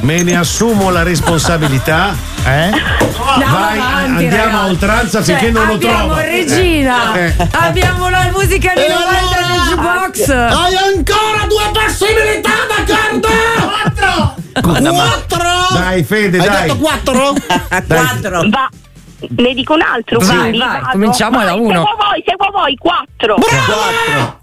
Me ne assumo la responsabilità. Vai, avanti, andiamo ragazzi. a oltranza finché non lo trovo. Abbiamo Regina, abbiamo la musica di 90 del jukebox. Hai ancora 2 possibilità, d'accordo? 4. Dai, Fede, Hai dai. detto 4? 4. Va. Ne dico un altro, Vai, quindi vai, vado. cominciamo da Vai, uno. seguo voi, 4. Bravo!